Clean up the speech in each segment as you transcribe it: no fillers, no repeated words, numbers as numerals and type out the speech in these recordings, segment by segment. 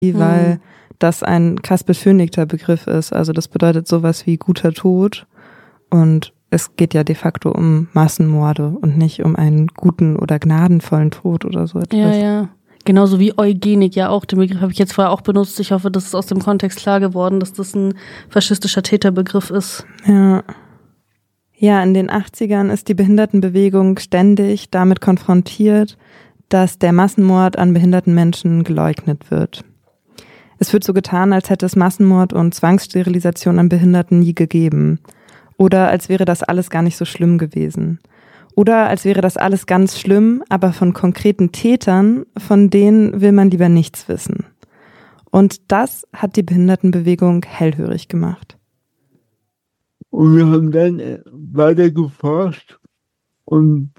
weil das ein krass beschönigter Begriff ist. Also das bedeutet sowas wie guter Tod und es geht ja de facto um Massenmorde und nicht um einen guten oder gnadenvollen Tod oder so etwas. Ja, ja. Genauso wie Eugenik ja auch. Den Begriff habe ich jetzt vorher auch benutzt. Ich hoffe, das ist aus dem Kontext klar geworden, dass das ein faschistischer Täterbegriff ist. Ja. Ja, in den 80ern ist die Behindertenbewegung ständig damit konfrontiert, dass der Massenmord an behinderten Menschen geleugnet wird. Es wird so getan, als hätte es Massenmord und Zwangssterilisation an Behinderten nie gegeben. Oder als wäre das alles gar nicht so schlimm gewesen. Oder als wäre das alles ganz schlimm, aber von konkreten Tätern, von denen will man lieber nichts wissen. Und das hat die Behindertenbewegung hellhörig gemacht. Und wir haben dann weiter geforscht und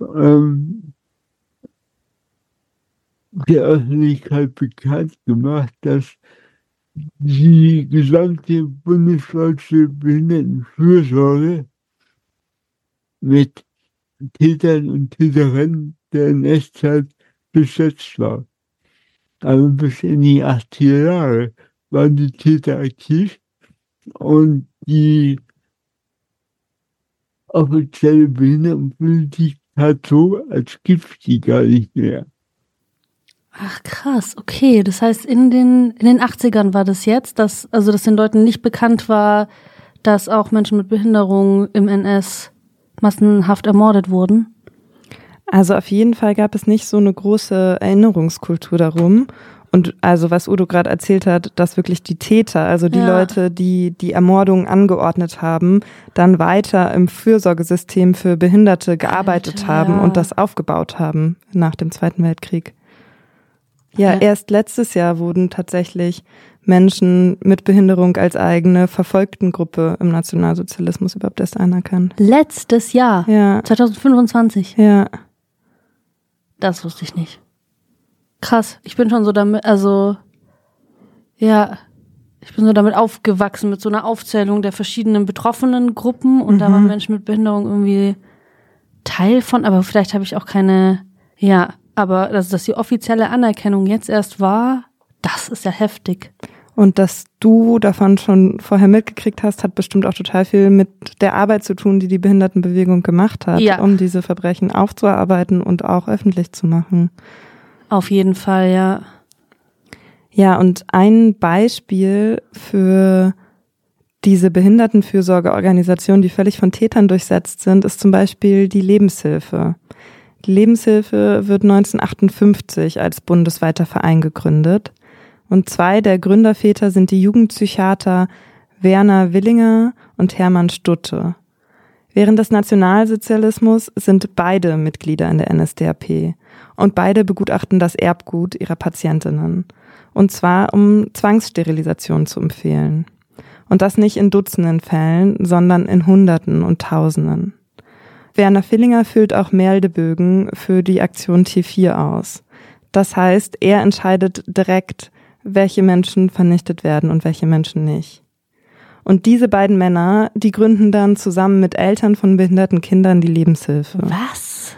der Öffentlichkeit bekannt gemacht, dass die gesamte bundesdeutsche Behindertenfürsorge mit Tätern und Täterinnen der NS-Zeit besetzt war. Also bis in die 80er Jahre waren die Täter aktiv und die offizielle Behindertenpolitik hat so, als gibt die gar nicht mehr. Ach krass, okay. Das heißt, in den 80ern war das jetzt, dass den Leuten nicht bekannt war, dass auch Menschen mit Behinderung im NS massenhaft ermordet wurden? Also auf jeden Fall gab es nicht so eine große Erinnerungskultur darum. Und also was Udo gerade erzählt hat, dass wirklich die Täter, also die Leute, die die Ermordung angeordnet haben, dann weiter im Fürsorgesystem für Behinderte gearbeitet haben und das aufgebaut haben nach dem Zweiten Weltkrieg. Ja, erst letztes Jahr wurden tatsächlich Menschen mit Behinderung als eigene Verfolgtengruppe im Nationalsozialismus überhaupt erst anerkannt. Letztes Jahr? Ja. 2025? Ja. Das wusste ich nicht. Krass, ich bin schon so damit, ich bin so damit aufgewachsen, mit so einer Aufzählung der verschiedenen betroffenen Gruppen und da waren Menschen mit Behinderung irgendwie Teil von, aber vielleicht habe ich auch keine, aber dass die offizielle Anerkennung jetzt erst war, das ist ja heftig. Und dass du davon schon vorher mitgekriegt hast, hat bestimmt auch total viel mit der Arbeit zu tun, die die Behindertenbewegung gemacht hat, um diese Verbrechen aufzuarbeiten und auch öffentlich zu machen. Auf jeden Fall, ja. Ja, und ein Beispiel für diese Behindertenfürsorgeorganisationen, die völlig von Tätern durchsetzt sind, ist zum Beispiel die Lebenshilfe. Die Lebenshilfe wird 1958 als bundesweiter Verein gegründet. Und zwei der Gründerväter sind die Jugendpsychiater Werner Willinger und Hermann Stutte. Während des Nationalsozialismus sind beide Mitglieder in der NSDAP und beide begutachten das Erbgut ihrer Patientinnen. Und zwar, um Zwangssterilisation zu empfehlen. Und das nicht in Dutzenden Fällen, sondern in Hunderten und Tausenden. Werner Villinger füllt auch Meldebögen für die Aktion T4 aus. Das heißt, er entscheidet direkt, welche Menschen vernichtet werden und welche Menschen nicht. Und diese beiden Männer, die gründen dann zusammen mit Eltern von behinderten Kindern die Lebenshilfe. Was?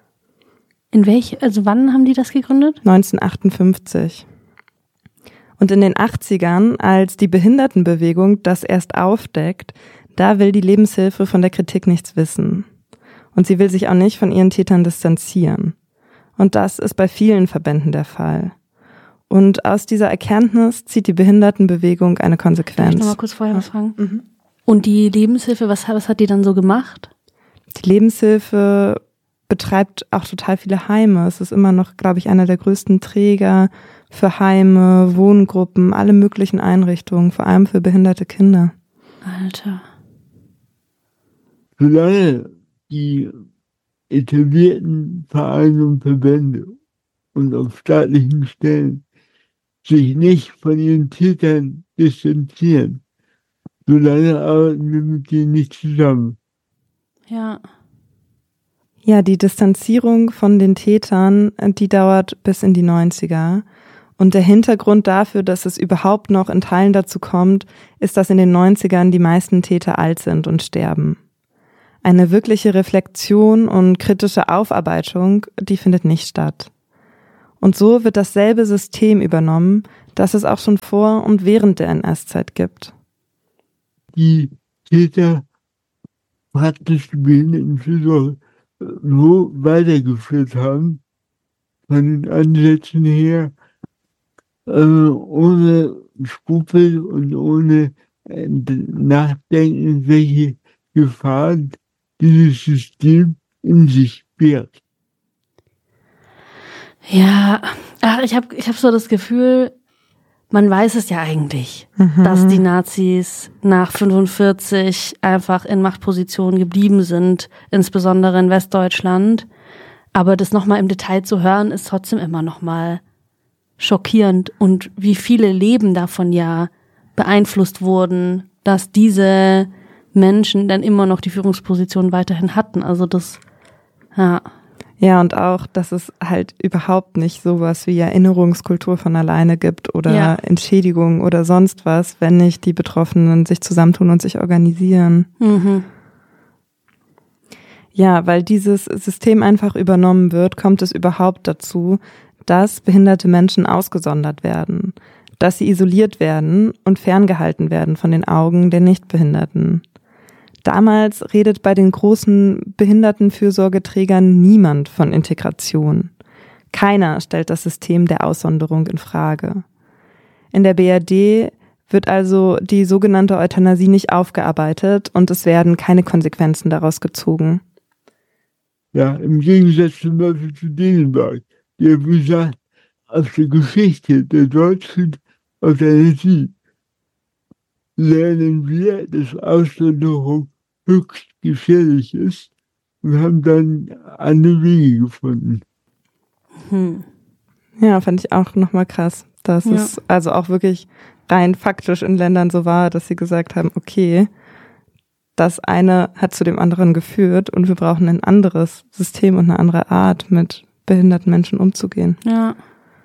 Wann haben die das gegründet? 1958. Und in den 80ern, als die Behindertenbewegung das erst aufdeckt, da will die Lebenshilfe von der Kritik nichts wissen. Und sie will sich auch nicht von ihren Tätern distanzieren. Und das ist bei vielen Verbänden der Fall. Und aus dieser Erkenntnis zieht die Behindertenbewegung eine Konsequenz. Darf ich noch mal kurz vorher was fragen? Mhm. Und die Lebenshilfe, was hat die dann so gemacht? Die Lebenshilfe betreibt auch total viele Heime. Es ist immer noch, glaube ich, einer der größten Träger für Heime, Wohngruppen, alle möglichen Einrichtungen, vor allem für behinderte Kinder. Alter. Solange die etablierten Vereine und Verbände und auf staatlichen Stellen sich nicht von ihren Tätern distanzieren, solange arbeiten wir mit denen nicht zusammen. Ja. Ja, die Distanzierung von den Tätern, die dauert bis in die 90er. Und der Hintergrund dafür, dass es überhaupt noch in Teilen dazu kommt, ist, dass in den 90ern die meisten Täter alt sind und sterben. Eine wirkliche Reflexion und kritische Aufarbeitung, die findet nicht statt. Und so wird dasselbe System übernommen, das es auch schon vor und während der NS-Zeit gibt. Die Täter praktisch die Behindertenfürsorge so weitergeführt haben, von den Ansätzen her, ohne Skrupel und ohne Nachdenken, welche Gefahren dieses System in sich birgt. Ja, ich hab so das Gefühl, man weiß es ja eigentlich, dass die Nazis nach 45 einfach in Machtpositionen geblieben sind, insbesondere in Westdeutschland. Aber das nochmal im Detail zu hören, ist trotzdem immer nochmal schockierend. Und wie viele Leben davon ja beeinflusst wurden, dass diese Menschen dann immer noch die Führungsposition weiterhin hatten. Also das, ja. Ja, und auch, dass es halt überhaupt nicht sowas wie Erinnerungskultur von alleine gibt oder Entschädigung oder sonst was, wenn nicht die Betroffenen sich zusammentun und sich organisieren. Mhm. Ja, weil dieses System einfach übernommen wird, kommt es überhaupt dazu, dass behinderte Menschen ausgesondert werden, dass sie isoliert werden und ferngehalten werden von den Augen der Nichtbehinderten. Damals redet bei den großen Behindertenfürsorgeträgern niemand von Integration. Keiner stellt das System der Aussonderung in Frage. In der BRD wird also die sogenannte Euthanasie nicht aufgearbeitet und es werden keine Konsequenzen daraus gezogen. Ja, im Gegensatz zum Beispiel zu Dänemark, der wie gesagt aus der Geschichte der deutschen Euthanasie lernen wir, dass Aussonderung höchst gefährlich ist und haben dann andere Wege gefunden. Ja, fand ich auch nochmal krass, dass es also auch wirklich rein faktisch in Ländern so war, dass sie gesagt haben, okay, das eine hat zu dem anderen geführt und wir brauchen ein anderes System und eine andere Art, mit behinderten Menschen umzugehen. Ja.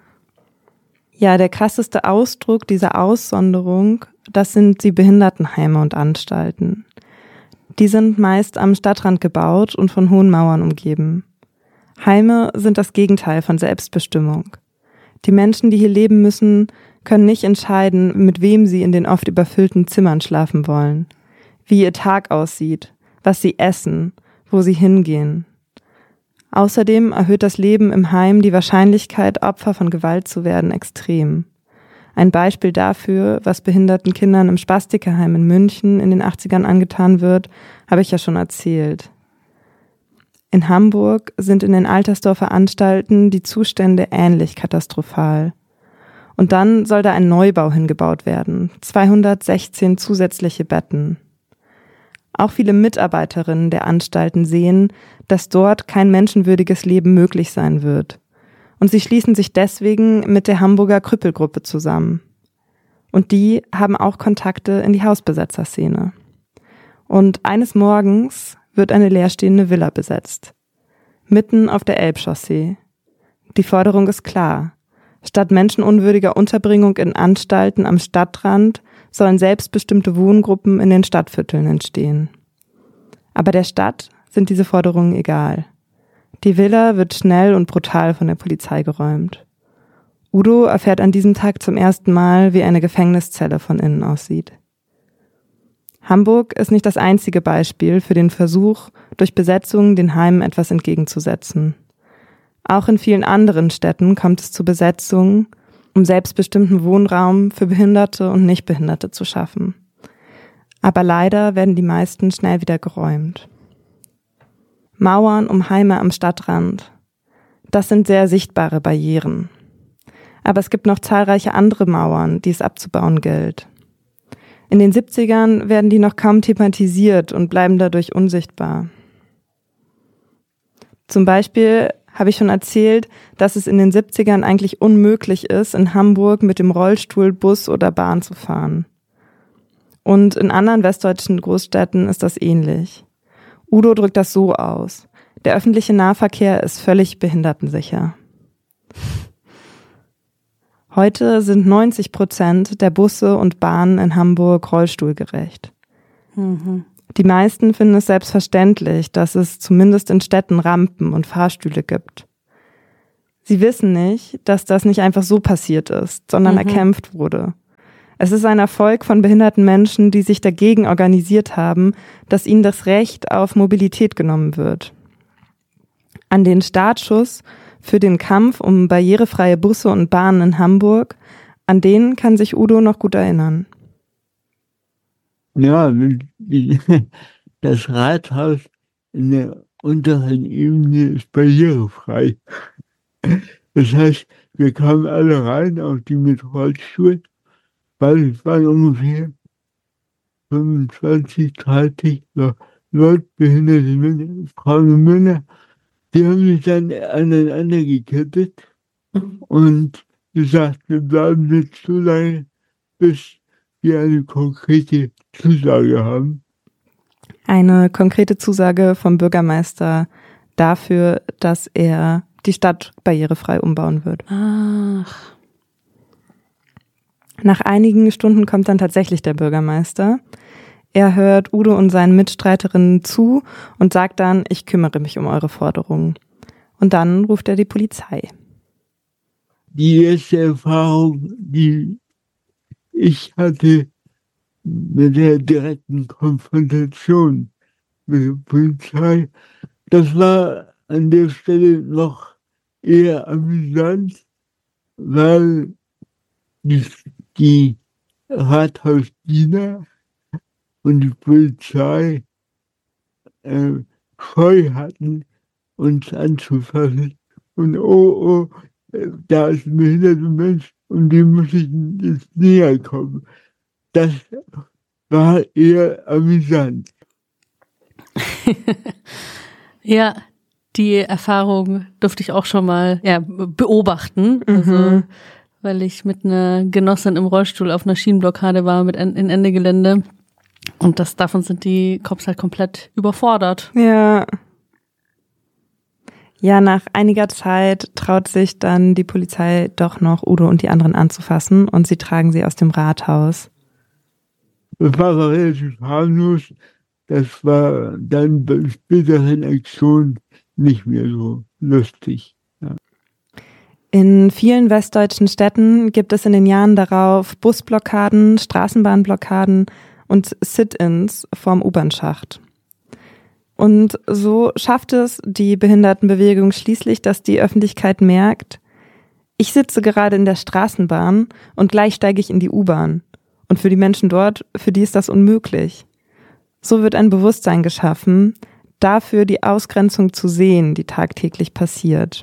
Ja, der krasseste Ausdruck dieser Aussonderung, das sind die Behindertenheime und Anstalten. Die sind meist am Stadtrand gebaut und von hohen Mauern umgeben. Heime sind das Gegenteil von Selbstbestimmung. Die Menschen, die hier leben müssen, können nicht entscheiden, mit wem sie in den oft überfüllten Zimmern schlafen wollen, wie ihr Tag aussieht, was sie essen, wo sie hingehen. Außerdem erhöht das Leben im Heim die Wahrscheinlichkeit, Opfer von Gewalt zu werden, extrem. Ein Beispiel dafür, was behinderten Kindern im Spastikerheim in München in den 80ern angetan wird, habe ich ja schon erzählt. In Hamburg sind in den Altersdorfer Anstalten die Zustände ähnlich katastrophal. Und dann soll da ein Neubau hingebaut werden, 216 zusätzliche Betten. Auch viele Mitarbeiterinnen der Anstalten sehen, dass dort kein menschenwürdiges Leben möglich sein wird. Und sie schließen sich deswegen mit der Hamburger Krüppelgruppe zusammen. Und die haben auch Kontakte in die Hausbesetzerszene. Und eines Morgens wird eine leerstehende Villa besetzt. Mitten auf der Elbchaussee. Die Forderung ist klar. Statt menschenunwürdiger Unterbringung in Anstalten am Stadtrand sollen selbstbestimmte Wohngruppen in den Stadtvierteln entstehen. Aber der Stadt sind diese Forderungen egal. Die Villa wird schnell und brutal von der Polizei geräumt. Udo erfährt an diesem Tag zum ersten Mal, wie eine Gefängniszelle von innen aussieht. Hamburg ist nicht das einzige Beispiel für den Versuch, durch Besetzung den Heimen etwas entgegenzusetzen. Auch in vielen anderen Städten kommt es zu Besetzungen, um selbstbestimmten Wohnraum für Behinderte und Nichtbehinderte zu schaffen. Aber leider werden die meisten schnell wieder geräumt. Mauern um Heime am Stadtrand. Das sind sehr sichtbare Barrieren. Aber es gibt noch zahlreiche andere Mauern, die es abzubauen gilt. In den 70ern werden die noch kaum thematisiert und bleiben dadurch unsichtbar. Zum Beispiel habe ich schon erzählt, dass es in den 70ern eigentlich unmöglich ist, in Hamburg mit dem Rollstuhl, Bus oder Bahn zu fahren. Und in anderen westdeutschen Großstädten ist das ähnlich. Udo drückt das so aus: Der öffentliche Nahverkehr ist völlig behindertensicher. Heute sind 90% der Busse und Bahnen in Hamburg rollstuhlgerecht. Die meisten finden es selbstverständlich, dass es zumindest in Städten Rampen und Fahrstühle gibt. Sie wissen nicht, dass das nicht einfach so passiert ist, sondern erkämpft wurde. Es ist ein Erfolg von behinderten Menschen, die sich dagegen organisiert haben, dass ihnen das Recht auf Mobilität genommen wird. An den Startschuss für den Kampf um barrierefreie Busse und Bahnen in Hamburg, an den kann sich Udo noch gut erinnern. Ja, das Rathaus in der unteren Ebene ist barrierefrei. Das heißt, wir kamen alle rein, auch die mit Rollstuhl, weil es waren ungefähr 25, 30 Leute, behinderte Männer, Frauen und Männer, die haben sich dann aneinander gekettet und gesagt, wir bleiben jetzt so lange, bis wir eine konkrete Zusage haben. Eine konkrete Zusage vom Bürgermeister dafür, dass er die Stadt barrierefrei umbauen wird. Ach. Nach einigen Stunden kommt dann tatsächlich der Bürgermeister. Er hört Udo und seinen Mitstreiterinnen zu und sagt dann, ich kümmere mich um eure Forderungen. Und dann ruft er die Polizei. Die erste Erfahrung, die ich hatte mit der direkten Konfrontation mit der Polizei, das war an der Stelle noch eher amüsant, weil die Rathausdiener und die Polizei Scheu hatten, uns anzufassen. Und da ist ein behinderter Mensch und dem muss ich jetzt näher kommen. Das war eher amüsant. Ja, die Erfahrung durfte ich auch schon mal beobachten. Also, weil ich mit einer Genossin im Rollstuhl auf einer Schienenblockade war in Ende Gelände. Und davon sind die Cops halt komplett überfordert. Ja. Ja, nach einiger Zeit traut sich dann die Polizei doch noch, Udo und die anderen anzufassen und sie tragen sie aus dem Rathaus. Das war relativ harmlos. Das war dann bei späteren Aktionen nicht mehr so lustig. Ja. In vielen westdeutschen Städten gibt es in den Jahren darauf Busblockaden, Straßenbahnblockaden und Sit-ins vorm U-Bahn-Schacht. Und so schafft es die Behindertenbewegung schließlich, dass die Öffentlichkeit merkt, ich sitze gerade in der Straßenbahn und gleich steige ich in die U-Bahn. Und für die Menschen dort, für die ist das unmöglich. So wird ein Bewusstsein geschaffen, dafür die Ausgrenzung zu sehen, die tagtäglich passiert.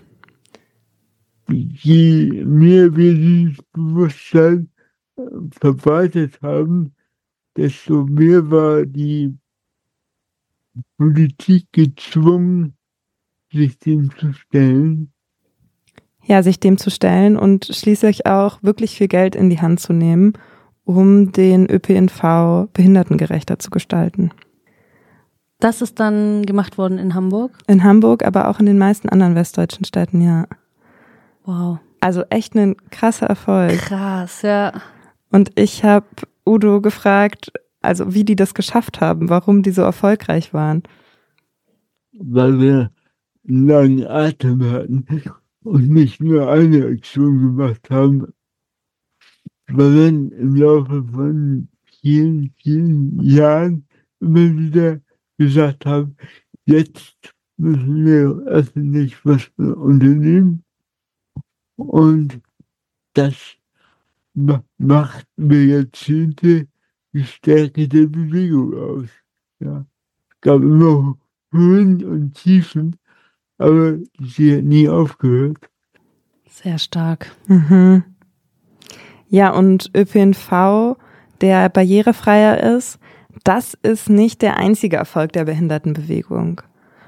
Je mehr wir dieses Bewusstsein verbreitet haben, desto mehr war die Politik gezwungen, sich dem zu stellen. Ja, sich dem zu stellen und schließlich auch wirklich viel Geld in die Hand zu nehmen, um den ÖPNV behindertengerechter zu gestalten. Das ist dann gemacht worden in Hamburg? In Hamburg, aber auch in den meisten anderen westdeutschen Städten, ja. Wow. Also echt ein krasser Erfolg. Krass, ja. Und ich habe Udo gefragt, also wie die das geschafft haben, warum die so erfolgreich waren. Weil wir einen langen Atem hatten und nicht nur eine Aktion gemacht haben, sondern im Laufe von vielen, vielen Jahren immer wieder gesagt haben, jetzt müssen wir öffentlich was unternehmen. Und das macht über Jahrzehnte die Stärke der Bewegung aus. Ja. Es gab immer Höhen und Tiefen, aber sie hat nie aufgehört. Sehr stark. Mhm. Ja, und ÖPNV, der barrierefreier ist, das ist nicht der einzige Erfolg der Behindertenbewegung.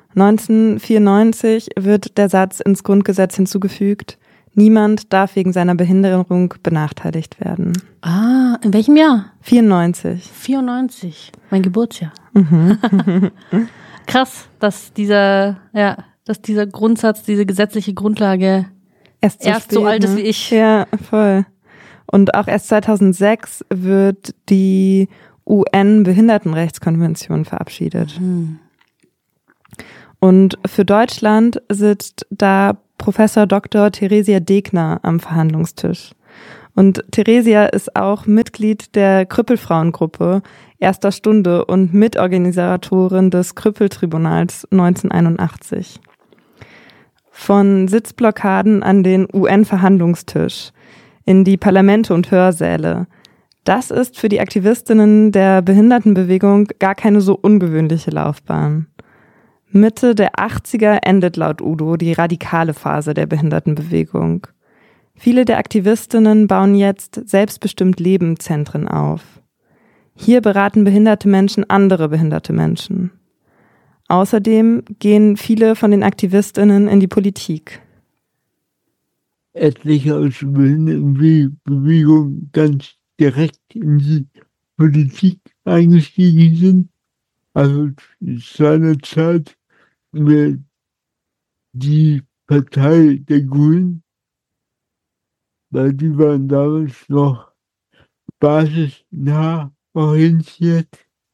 1994 wird der Satz ins Grundgesetz hinzugefügt, niemand darf wegen seiner Behinderung benachteiligt werden. Ah, in welchem Jahr? 94. 94, mein Geburtsjahr. Mhm. Krass, dass dieser Grundsatz, diese gesetzliche Grundlage erst so alt ist wie ich. Ja, voll. Und auch erst 2006 wird die UN-Behindertenrechtskonvention verabschiedet. Mhm. Und für Deutschland sitzt da Professor Dr. Theresia Degner am Verhandlungstisch. Und Theresia ist auch Mitglied der Krüppelfrauengruppe erster Stunde und Mitorganisatorin des Krüppeltribunals 1981. Von Sitzblockaden an den UN-Verhandlungstisch, in die Parlamente und Hörsäle. Das ist für die Aktivistinnen der Behindertenbewegung gar keine so ungewöhnliche Laufbahn. Mitte der 80er endet laut Udo die radikale Phase der Behindertenbewegung. Viele der Aktivistinnen bauen jetzt selbstbestimmt Leben-Zentren auf. Hier beraten behinderte Menschen andere behinderte Menschen. Außerdem gehen viele von den Aktivistinnen in die Politik. Etliche aus der Behindertenbewegung ganz direkt in die Politik eingestiegen sind. Also seinerzeit die Partei der Grünen, weil die waren damals noch basisnah orientiert.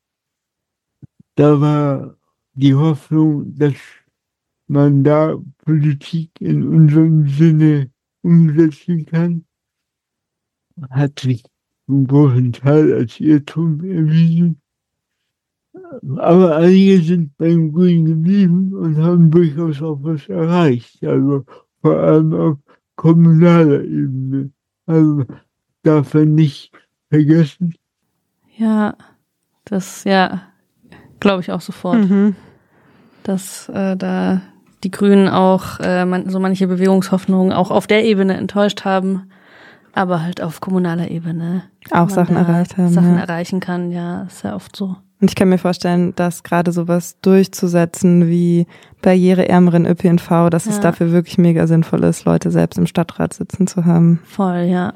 Da war die Hoffnung, dass man da Politik in unserem Sinne umsetzen kann. Hat sich zum großen Teil als Irrtum erwiesen. Aber einige sind beim Grünen geblieben und haben durchaus auch was erreicht. Also vor allem auf kommunaler Ebene. Also darf man nicht vergessen. Ja, das, glaube ich auch sofort. Dass da die Grünen auch so manche Bewegungshoffnungen auch auf der Ebene enttäuscht haben, aber halt auf kommunaler Ebene auch Sachen erreicht haben. Sachen erreichen kann, ja, ist ja oft so. Und ich kann mir vorstellen, dass gerade sowas durchzusetzen wie barriereärmeren ÖPNV, dass es dafür wirklich mega sinnvoll ist, Leute selbst im Stadtrat sitzen zu haben. Voll, ja.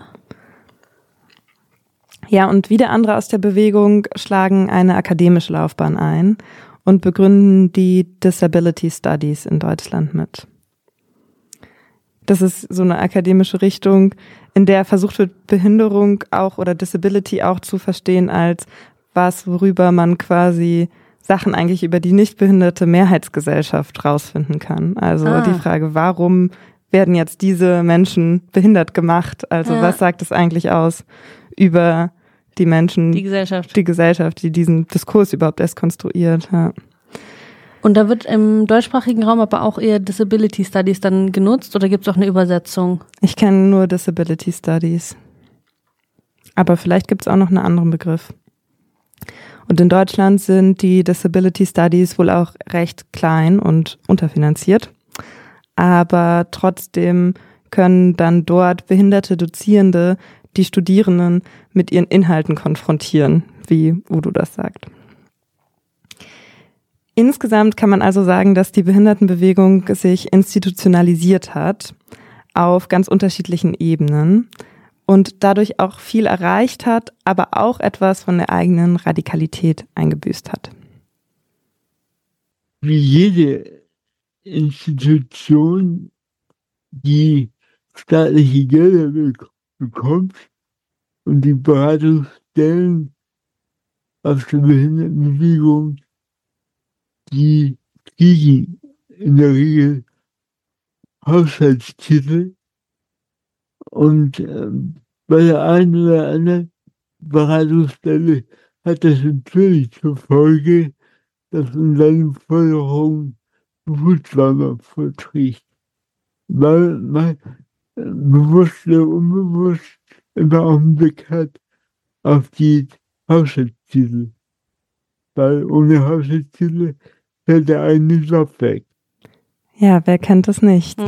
Ja, und wieder andere aus der Bewegung schlagen eine akademische Laufbahn ein und begründen die Disability Studies in Deutschland mit. Das ist so eine akademische Richtung, in der versucht wird, Behinderung auch oder Disability auch zu verstehen als was, worüber man quasi Sachen eigentlich über die nicht behinderte Mehrheitsgesellschaft rausfinden kann. Also die Frage, warum werden jetzt diese Menschen behindert gemacht? Also was sagt es eigentlich aus über die Menschen, die Gesellschaft, die diesen Diskurs überhaupt erst konstruiert. Ja. Und da wird im deutschsprachigen Raum aber auch eher Disability Studies dann genutzt oder gibt es auch eine Übersetzung? Ich kenne nur Disability Studies. Aber vielleicht gibt es auch noch einen anderen Begriff. Und in Deutschland sind die Disability Studies wohl auch recht klein und unterfinanziert. Aber trotzdem können dann dort behinderte Dozierende die Studierenden mit ihren Inhalten konfrontieren, wie Udo das sagt. Insgesamt kann man also sagen, dass die Behindertenbewegung sich institutionalisiert hat auf ganz unterschiedlichen Ebenen und dadurch auch viel erreicht hat, aber auch etwas von der eigenen Radikalität eingebüßt hat. Wie jede Institution, die staatliche Gelder bekommt und die Beratungsstellen aus der Behindertenbewegung, die kriegen in der Regel Haushaltstitel und bei der einen oder anderen Beratungsstelle hat das natürlich zur Folge, dass man seine Forderungen behutsamer vorträgt, weil man bewusst oder unbewusst immer auch einen Blick hat auf die Haushaltstitel, weil ohne Haushaltstitel fällt der eigene Job weg. Ja, wer kennt das nicht?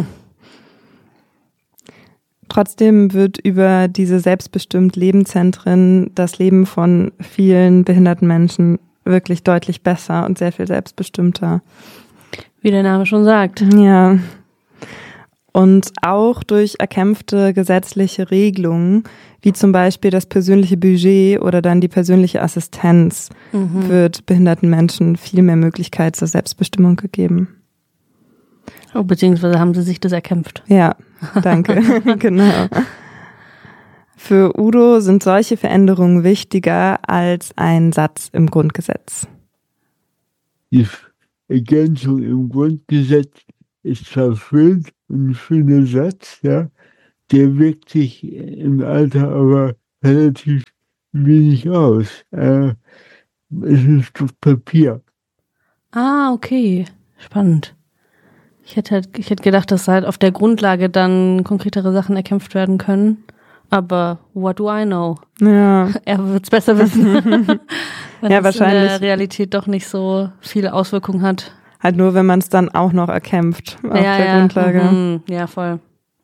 Trotzdem wird über diese selbstbestimmt Lebenszentren das Leben von vielen behinderten Menschen wirklich deutlich besser und sehr viel selbstbestimmter. Wie der Name schon sagt. Ja. Und auch durch erkämpfte gesetzliche Regelungen, wie zum Beispiel das persönliche Budget oder dann die persönliche Assistenz, wird behinderten Menschen viel mehr Möglichkeit zur Selbstbestimmung gegeben. Oh, beziehungsweise haben sie sich das erkämpft. Ja, danke. Genau. Für Udo sind solche Veränderungen wichtiger als ein Satz im Grundgesetz. Die Ergänzung im Grundgesetz ist zwar schön, ein schöner Satz, ja, der wirkt sich im Alter aber relativ wenig aus. Es ist ein Stück Papier. Ah, okay. Spannend. Ich hätte gedacht, dass halt auf der Grundlage dann konkretere Sachen erkämpft werden können. Aber what do I know? Ja. Er wird's besser wissen. Wenn Ja, es wahrscheinlich. in der Realität doch nicht so viele Auswirkungen hat. Halt nur, wenn man es dann auch noch erkämpft auf Ja, der ja. Grundlage. Mhm. Ja, voll.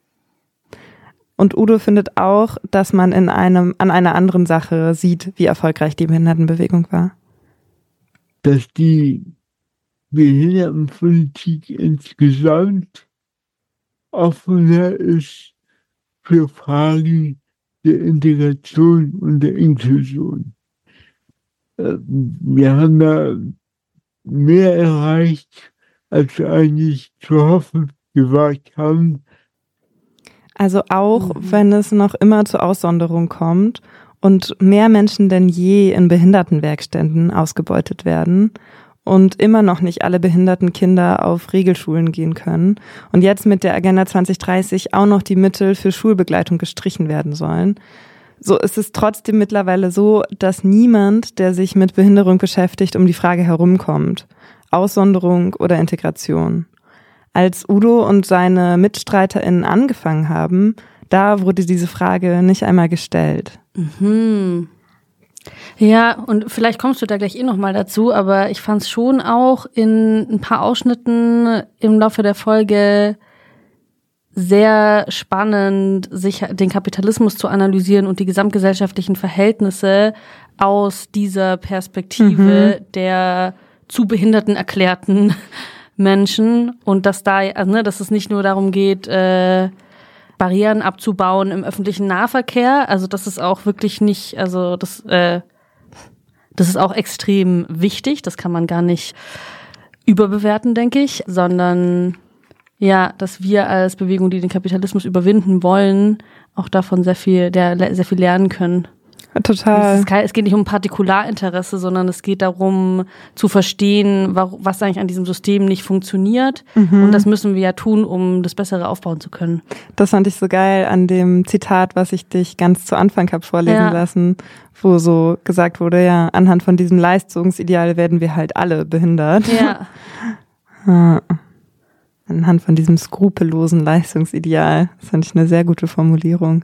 Und Udo findet auch, dass man an einer anderen Sache sieht, wie erfolgreich die Behindertenbewegung war. Dass die Behindertenpolitik insgesamt offener ist für Fragen der Integration und der Inklusion. Wir haben da mehr erreicht, als wir eigentlich zu hoffen gewagt haben. Also auch, wenn es noch immer zur Aussonderung kommt und mehr Menschen denn je in Behindertenwerkstätten ausgebeutet werden und immer noch nicht alle behinderten Kinder auf Regelschulen gehen können und jetzt mit der Agenda 2030 auch noch die Mittel für Schulbegleitung gestrichen werden sollen. So ist es trotzdem mittlerweile so, dass niemand, der sich mit Behinderung beschäftigt, um die Frage herumkommt. Aussonderung oder Integration. Als Udo und seine MitstreiterInnen angefangen haben, da wurde diese Frage nicht einmal gestellt. Mhm. Ja, und vielleicht kommst du da gleich nochmal dazu, aber ich fand es schon auch in ein paar Ausschnitten im Laufe der Folge sehr spannend, sich den Kapitalismus zu analysieren und die gesamtgesellschaftlichen Verhältnisse aus dieser Perspektive der zu Behinderten erklärten Menschen und dass da, also, ne, dass es nicht nur darum geht, Barrieren abzubauen im öffentlichen Nahverkehr, also das ist auch wirklich nicht, also das ist auch extrem wichtig, das kann man gar nicht überbewerten, denke ich, sondern ja, dass wir als Bewegung, die den Kapitalismus überwinden wollen, auch davon sehr viel lernen können. Total. Es geht nicht um Partikularinteresse, sondern es geht darum, zu verstehen, was eigentlich an diesem System nicht funktioniert. Und das müssen wir ja tun, um das Bessere aufbauen zu können. Das fand ich so geil an dem Zitat, was ich dich ganz zu Anfang habe vorlesen lassen, wo so gesagt wurde, ja, anhand von diesem Leistungsideal werden wir halt alle behindert. Ja. Anhand von diesem skrupellosen Leistungsideal. Das fand ich eine sehr gute Formulierung.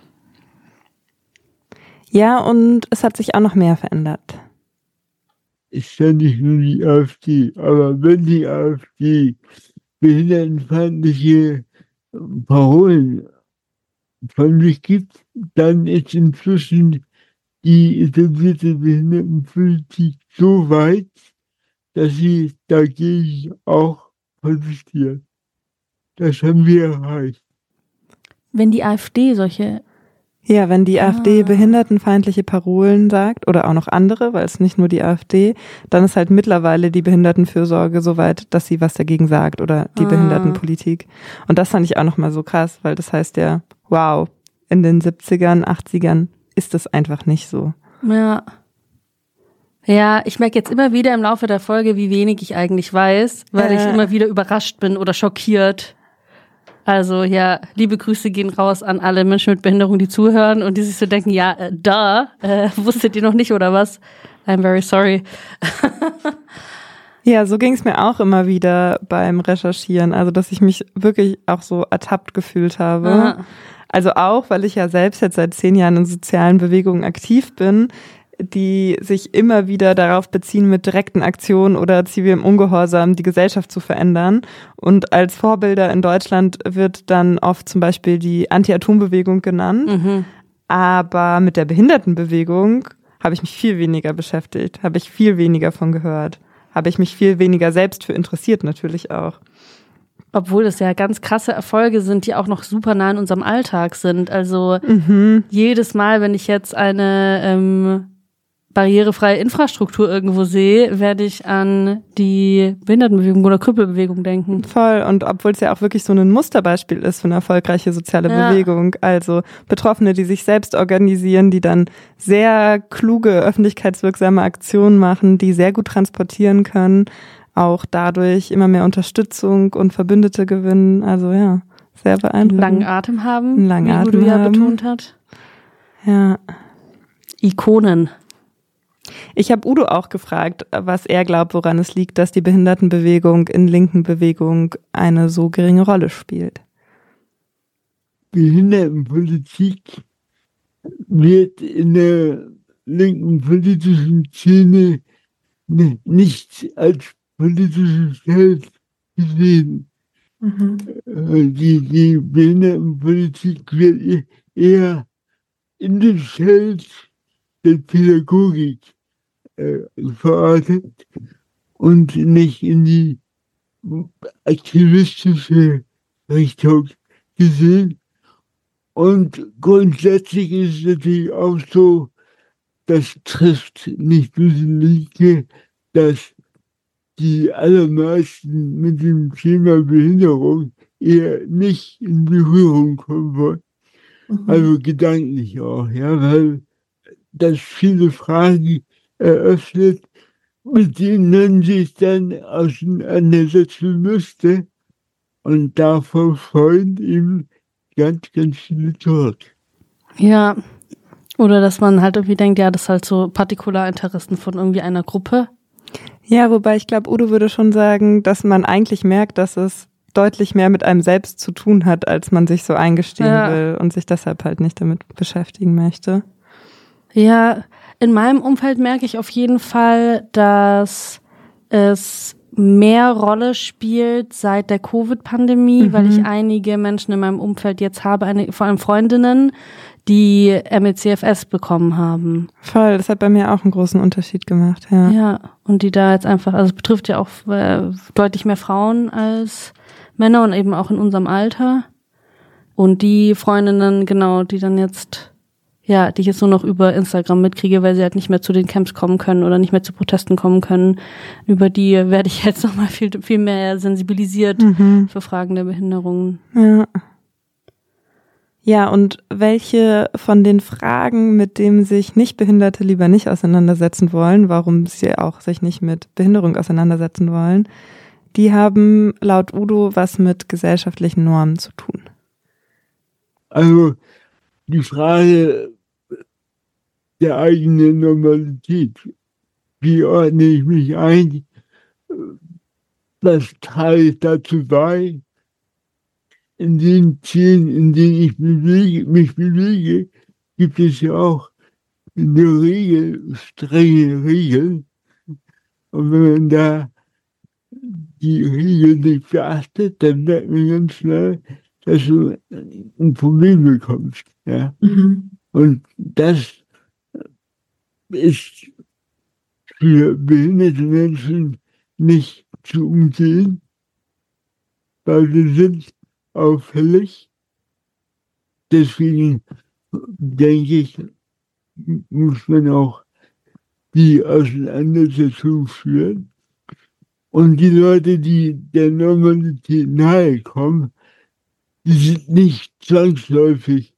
Ja, und es hat sich auch noch mehr verändert. Ist ja nicht nur die AfD, aber wenn die AfD behindertenfeindliche Parolen von sich gibt, dann ist inzwischen die etablierte Behindertenpolitik so weit, dass sie dagegen auch protestiert. Das haben wir erreicht. Wenn die AfD solche... Ja, wenn die AfD behindertenfeindliche Parolen sagt oder auch noch andere, weil es nicht nur die AfD, dann ist halt mittlerweile die Behindertenfürsorge so weit, dass sie was dagegen sagt oder die Behindertenpolitik. Und das fand ich auch nochmal so krass, weil das heißt ja, wow, in den 70ern, 80ern ist das einfach nicht so. Ja. Ja, ich merke jetzt immer wieder im Laufe der Folge, wie wenig ich eigentlich weiß, weil ich immer wieder überrascht bin oder schockiert. Also ja, liebe Grüße gehen raus an alle Menschen mit Behinderung, die zuhören und die sich so denken, ja, wusstet ihr noch nicht oder was? I'm very sorry. Ja, so ging es mir auch immer wieder beim Recherchieren, also dass ich mich wirklich auch so ertappt gefühlt habe. Aha. Also auch, weil ich ja selbst jetzt seit 10 Jahren in sozialen Bewegungen aktiv bin, die sich immer wieder darauf beziehen, mit direkten Aktionen oder zivilem Ungehorsam die Gesellschaft zu verändern. Und als Vorbilder in Deutschland wird dann oft zum Beispiel die Anti-Atom-Bewegung genannt. Aber mit der Behindertenbewegung habe ich mich viel weniger beschäftigt, habe ich viel weniger von gehört, habe ich mich viel weniger selbst für interessiert natürlich auch. Obwohl das ja ganz krasse Erfolge sind, die auch noch super nah in unserem Alltag sind. Also jedes Mal, wenn ich jetzt eine barrierefreie Infrastruktur irgendwo sehe, werde ich an die Behindertenbewegung oder Krüppelbewegung denken. Voll. Und obwohl es ja auch wirklich so ein Musterbeispiel ist für eine erfolgreiche soziale Bewegung. Also Betroffene, die sich selbst organisieren, die dann sehr kluge, öffentlichkeitswirksame Aktionen machen, die sehr gut transportieren können. auch dadurch immer mehr Unterstützung und Verbündete gewinnen. Also ja, sehr beeindruckend. Einen langen Atem haben, Einen langen wie Atem Udo ja haben. betont hat. Ja. Ikonen. Ich habe Udo auch gefragt, was er glaubt, woran es liegt, dass die Behindertenbewegung in linken Bewegung eine so geringe Rolle spielt. Behindertenpolitik wird in der linken politischen Szene nicht als politisches Feld gesehen. Die Behindertenpolitik wird eher in dem Feld der Pädagogik verortet und nicht in die aktivistische Richtung gesehen. Und grundsätzlich ist es natürlich auch so, das trifft nicht nur die Linke, dass die allermeisten mit dem Thema Behinderung eher nicht in Berührung kommen wollen. Also gedanklich auch, ja, weil das viele Fragen eröffnet, mit denen man sich dann auseinandersetzen müsste. Und davon folgen eben ganz, ganz viele zurück. Ja, oder dass man halt irgendwie denkt, ja, das ist halt so Partikularinteressen von irgendwie einer Gruppe. Ja, wobei ich glaube, Udo würde schon sagen, dass man eigentlich merkt, dass es deutlich mehr mit einem selbst zu tun hat, als man sich so eingestehen will und sich deshalb halt nicht damit beschäftigen möchte. Ja, in meinem Umfeld merke ich auf jeden Fall, dass es mehr Rolle spielt seit der Covid-Pandemie, weil ich einige Menschen in meinem Umfeld jetzt habe, vor allem Freundinnen, die MECFS bekommen haben. Voll, das hat bei mir auch einen großen Unterschied gemacht, ja. Ja, und die da jetzt einfach, also es betrifft ja auch deutlich mehr Frauen als Männer und eben auch in unserem Alter. Und die Freundinnen, genau, die dann jetzt, ja, die ich jetzt nur noch über Instagram mitkriege, weil sie halt nicht mehr zu den Camps kommen können oder nicht mehr zu Protesten kommen können. Über die werde ich jetzt nochmal viel mehr sensibilisiert für Fragen der Behinderungen. Ja. Ja, und welche von den Fragen, mit denen sich Nichtbehinderte lieber nicht auseinandersetzen wollen, warum sie auch sich nicht mit Behinderung auseinandersetzen wollen, die haben laut Udo was mit gesellschaftlichen Normen zu tun. Also die Frage der eigenen Normalität. Wie ordne ich mich ein? Was trage ich dazu bei? In den Zielen, in denen ich mich bewege, gibt es ja auch in der Regel strenge Regeln. Und wenn man da die Regeln nicht beachtet, dann merkt man ganz schnell, dass du ein Problem bekommst. Ja? Und das ist für behinderte Menschen nicht zu umgehen, weil wir sind auffällig. Deswegen denke ich, muss man auch die Auseinandersetzung führen. Und die Leute, die der Normalität nahe kommen, die sind nicht zwangsläufig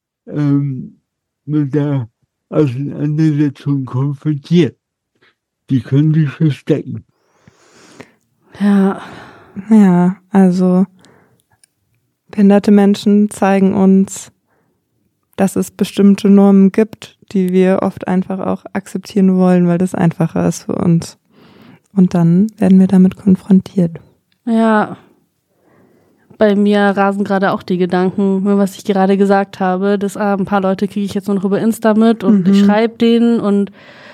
mit der Auseinandersetzung konfrontiert. Die können sich verstecken. Ja, also behinderte Menschen zeigen uns, dass es bestimmte Normen gibt, die wir oft einfach auch akzeptieren wollen, weil das einfacher ist für uns. Und dann werden wir damit konfrontiert. Ja, bei mir rasen gerade auch die Gedanken, was ich gerade gesagt habe. Das ein paar Leute kriege ich jetzt nur noch über Insta mit und ich schreibe denen und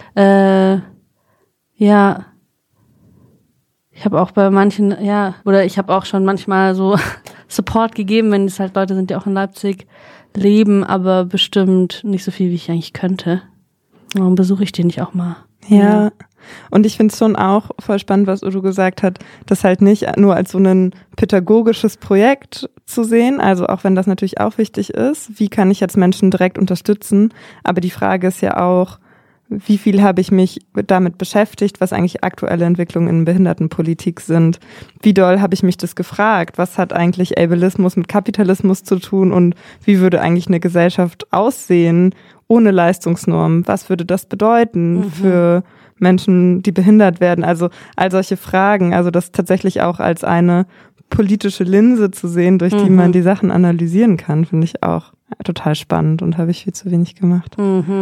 ja, ich habe auch bei manchen, ja, oder ich habe auch schon manchmal so Support gegeben, wenn es halt Leute sind, die auch in Leipzig leben, aber bestimmt nicht so viel, wie ich eigentlich könnte. Warum besuche ich die nicht auch mal? Ja. Und ich finde es schon auch voll spannend, was Udo gesagt hat, das halt nicht nur als so ein pädagogisches Projekt zu sehen, also auch wenn das natürlich auch wichtig ist, wie kann ich jetzt Menschen direkt unterstützen, aber die Frage ist ja auch, wie viel habe ich mich damit beschäftigt, was eigentlich aktuelle Entwicklungen in Behindertenpolitik sind? Wie doll habe ich mich das gefragt? Was hat eigentlich Ableismus mit Kapitalismus zu tun und wie würde eigentlich eine Gesellschaft aussehen ohne Leistungsnormen? Was würde das bedeuten für Menschen, die behindert werden? Also all solche Fragen, also das tatsächlich auch als eine politische Linse zu sehen, durch die man die Sachen analysieren kann, finde ich auch total spannend und habe ich viel zu wenig gemacht.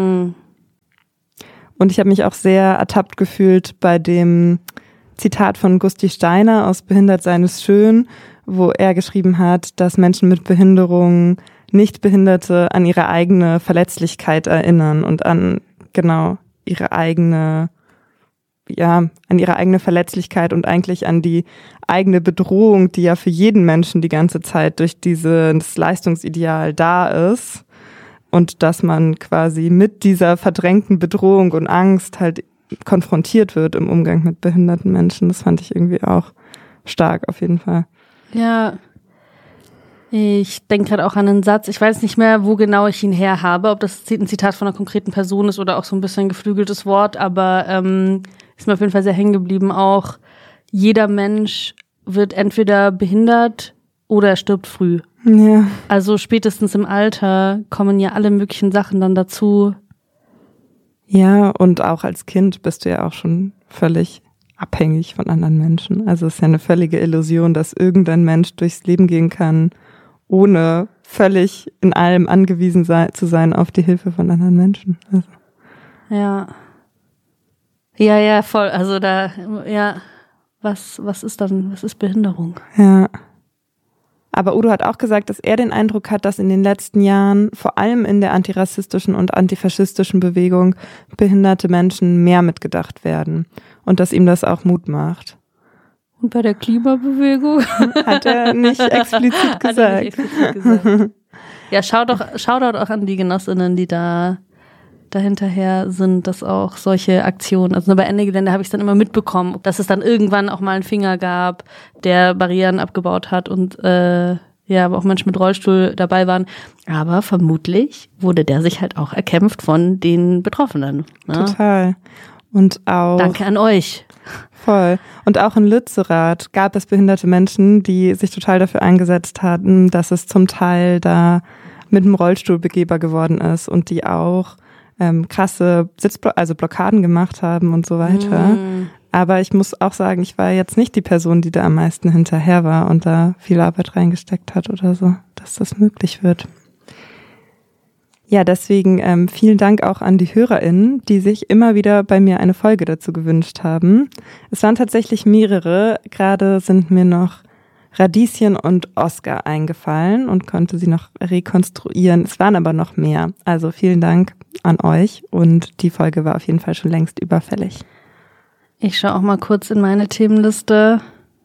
Und ich habe mich auch sehr ertappt gefühlt bei dem Zitat von Gusti Steiner aus Behindert sein ist schön, wo er geschrieben hat, dass Menschen mit Behinderung Nichtbehinderte an ihre eigene Verletzlichkeit erinnern und an ihre eigene Verletzlichkeit und eigentlich an die eigene Bedrohung, die ja für jeden Menschen die ganze Zeit durch dieses Leistungsideal da ist. Und dass man quasi mit dieser verdrängten Bedrohung und Angst halt konfrontiert wird im Umgang mit behinderten Menschen. Das fand ich irgendwie auch stark, auf jeden Fall. Ja, ich denke gerade auch an einen Satz, ich weiß nicht mehr, wo genau ich ihn her habe, ob das ein Zitat von einer konkreten Person ist oder auch so ein bisschen geflügeltes Wort, aber ist mir auf jeden Fall sehr hängen geblieben auch. Jeder Mensch wird entweder behindert oder er stirbt früh. Ja. Also spätestens im Alter kommen ja alle möglichen Sachen dann dazu. Ja, und auch als Kind bist du ja auch schon völlig abhängig von anderen Menschen. Also es ist ja eine völlige Illusion, dass irgendein Mensch durchs Leben gehen kann, ohne völlig in allem angewiesen zu sein auf die Hilfe von anderen Menschen. Also. Ja. Ja, voll. Also was ist Behinderung? Ja. Aber Udo hat auch gesagt, dass er den Eindruck hat, dass in den letzten Jahren, vor allem in der antirassistischen und antifaschistischen Bewegung, behinderte Menschen mehr mitgedacht werden und dass ihm das auch Mut macht. Und bei der Klimabewegung? Hat er nicht explizit gesagt. Ja, Shoutout auch an die Genossinnen, die dahinterher sind, dass auch solche Aktionen, also nur bei Ende Gelände habe ich es dann immer mitbekommen, dass es dann irgendwann auch mal einen Finger gab, der Barrieren abgebaut hat und aber auch Menschen mit Rollstuhl dabei waren. Aber vermutlich wurde der sich halt auch erkämpft von den Betroffenen. Ne? Total. Und auch. Danke an euch. Voll. Und auch in Lützerath gab es behinderte Menschen, die sich total dafür eingesetzt hatten, dass es zum Teil da mit dem Rollstuhl begehbar geworden ist und die auch krasse Blockaden gemacht haben und so weiter. Aber ich muss auch sagen, ich war jetzt nicht die Person, die da am meisten hinterher war und da viel Arbeit reingesteckt hat oder so, dass das möglich wird. Ja, deswegen vielen Dank auch an die HörerInnen, die sich immer wieder bei mir eine Folge dazu gewünscht haben. Es waren tatsächlich mehrere. Gerade sind mir noch Radieschen und Oskar eingefallen und konnte sie noch rekonstruieren. Es waren aber noch mehr. Also vielen Dank an euch und die Folge war auf jeden Fall schon längst überfällig. Ich schaue auch mal kurz in meine Themenliste.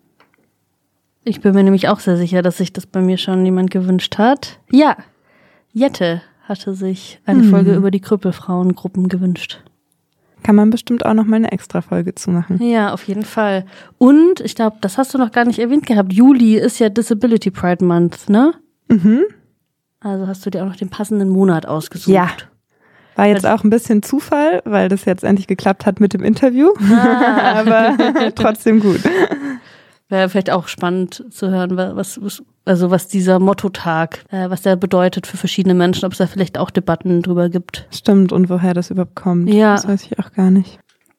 Ich bin mir nämlich auch sehr sicher, dass sich das bei mir schon jemand gewünscht hat. Ja, Jette hatte sich eine Folge über die Krüppelfrauengruppen gewünscht. Kann man bestimmt auch noch mal eine extra Folge zu machen. Ja, auf jeden Fall. Und ich glaube, das hast du noch gar nicht erwähnt gehabt. Juli ist ja Disability Pride Month, ne? Also hast du dir auch noch den passenden Monat ausgesucht. Ja. War jetzt auch ein bisschen Zufall, weil das jetzt endlich geklappt hat mit dem Interview. Aber trotzdem gut. Wäre vielleicht auch spannend zu hören, was dieser Mottotag, was der bedeutet für verschiedene Menschen, ob es da vielleicht auch Debatten drüber gibt. Stimmt, und woher das überhaupt kommt. Ja. Das weiß ich auch gar nicht.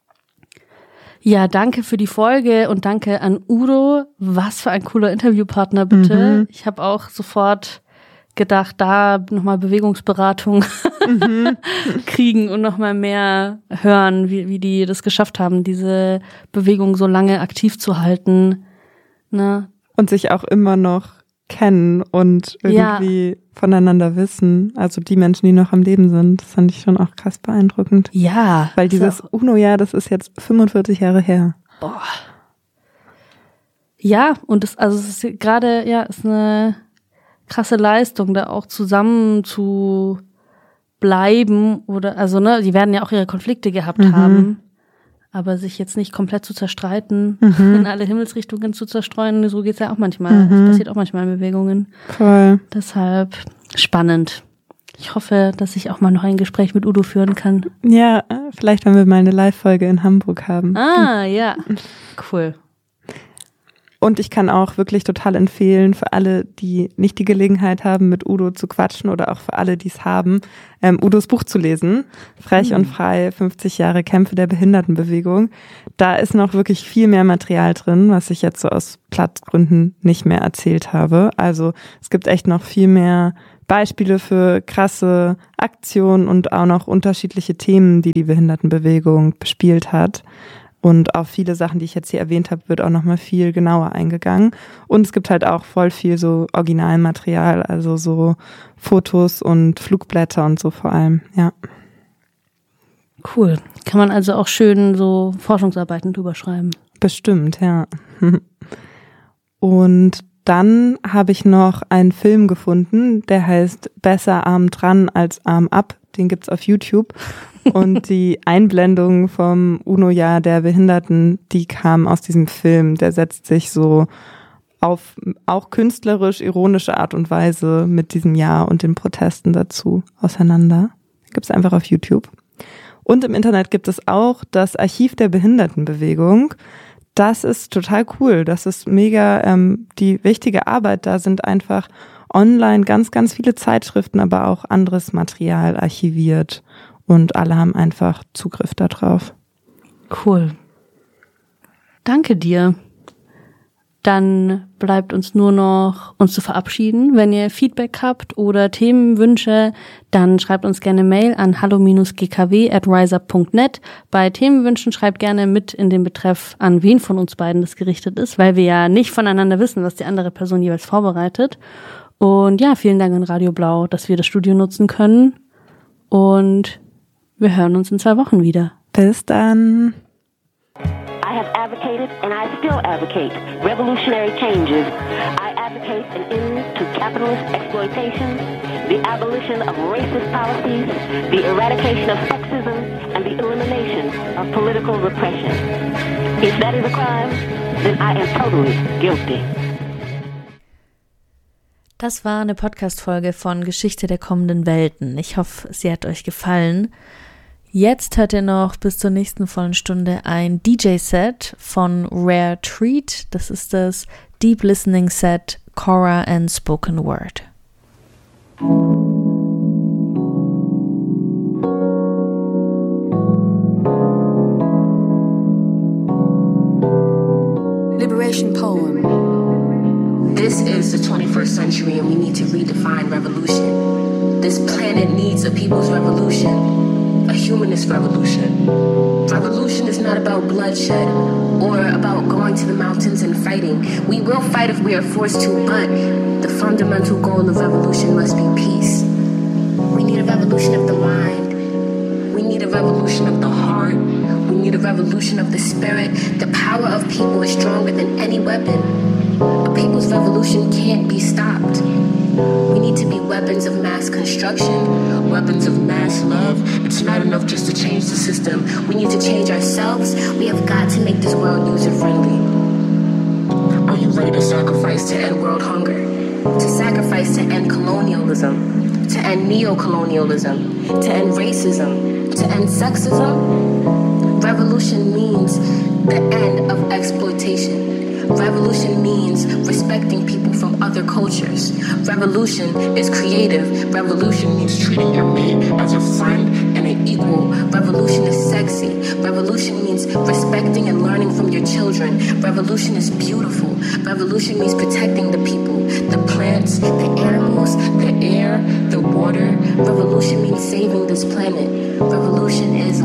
Ja, danke für die Folge und danke an Udo. Was für ein cooler Interviewpartner, bitte. Ich habe auch sofort gedacht, da nochmal Bewegungsberatung kriegen und nochmal mehr hören, wie die das geschafft haben, diese Bewegung so lange aktiv zu halten. Ne? Und sich auch immer noch kennen und irgendwie voneinander wissen. Also die Menschen, die noch am Leben sind, das fand ich schon auch krass beeindruckend. Ja. Weil dieses UNO-Jahr, das ist jetzt 45 Jahre her. Boah. Ja, und es ist gerade, ist eine krasse Leistung, da auch zusammen zu bleiben oder, die werden ja auch ihre Konflikte gehabt haben, aber sich jetzt nicht komplett zu zerstreiten, in alle Himmelsrichtungen zu zerstreuen, so geht's ja auch manchmal. Das passiert auch manchmal in Bewegungen. Voll. Deshalb spannend. Ich hoffe, dass ich auch mal noch ein Gespräch mit Udo führen kann. Ja, vielleicht, wenn wir mal eine Live-Folge in Hamburg haben. Ah, ja. Cool. Und ich kann auch wirklich total empfehlen, für alle, die nicht die Gelegenheit haben, mit Udo zu quatschen oder auch für alle, die es haben, Udos Buch zu lesen. Frech und frei, 50 Jahre Kämpfe der Behindertenbewegung. Da ist noch wirklich viel mehr Material drin, was ich jetzt so aus Platzgründen nicht mehr erzählt habe. Also es gibt echt noch viel mehr Beispiele für krasse Aktionen und auch noch unterschiedliche Themen, die die Behindertenbewegung bespielt hat. Und auf viele Sachen, die ich jetzt hier erwähnt habe, wird auch nochmal viel genauer eingegangen. Und es gibt halt auch voll viel so Originalmaterial, also so Fotos und Flugblätter und so vor allem, ja. Cool. Kann man also auch schön so Forschungsarbeiten drüber schreiben. Bestimmt, ja. Und dann habe ich noch einen Film gefunden, der heißt Besser Arm dran als Arm ab. Den gibt's auf YouTube. Und die Einblendung vom UNO-Jahr der Behinderten, die kam aus diesem Film. Der setzt sich so auf auch künstlerisch ironische Art und Weise mit diesem Jahr und den Protesten dazu auseinander. Gibt's einfach auf YouTube. Und im Internet gibt es auch das Archiv der Behindertenbewegung. Das ist total cool. Das ist mega die wichtige Arbeit. Da sind einfach online ganz, ganz viele Zeitschriften, aber auch anderes Material archiviert. Und alle haben einfach Zugriff darauf. Cool. Danke dir. Dann bleibt uns nur noch, uns zu verabschieden. Wenn ihr Feedback habt oder Themenwünsche, dann schreibt uns gerne Mail an hallo-gkw@riseup.net. Bei Themenwünschen schreibt gerne mit in den Betreff, an wen von uns beiden das gerichtet ist, weil wir ja nicht voneinander wissen, was die andere Person jeweils vorbereitet. Und ja, vielen Dank an Radio Blau, dass wir das Studio nutzen können. Und wir hören uns in 2 Wochen wieder. Bis dann. I have advocated and I still advocate revolutionary changes. I advocate an end to capitalist exploitation, the abolition of racist policies, the eradication of sexism, and the elimination of political repression. If that is a crime, then I am totally guilty. Das war eine Podcast-Folge von Geschichte der kommenden Welten. Ich hoffe, sie hat euch gefallen. Jetzt hört ihr noch bis zur nächsten vollen Stunde ein DJ-Set von Rare Treat. Das ist das Deep Listening Set Cora and Spoken Word. Liberation poem. This is the 21st century and we need to redefine revolution. This planet needs a people's revolution, a humanist revolution. Revolution is not about bloodshed or about going to the mountains and fighting. We will fight if we are forced to, but the fundamental goal of revolution must be peace. We need a revolution of the mind. We need a revolution of the heart. We need a revolution of the spirit. The power of people is stronger than any weapon. A people's revolution can't be stopped. We need to be weapons of mass construction, weapons of mass love. It's not enough just to change the system. We need to change ourselves. We have got to make this world user-friendly. Are you ready to sacrifice to end world hunger? To sacrifice to end colonialism? To end neo-colonialism? To end racism? To end sexism? Revolution means the end of exploitation. Revolution means respecting people from other cultures. Revolution is creative. Revolution means treating your mate as a friend and an equal. Revolution is sexy. Revolution means respecting and learning from your children. Revolution is beautiful. Revolution means protecting the people, the plants, the animals, the air, the water. Revolution means saving this planet. Revolution is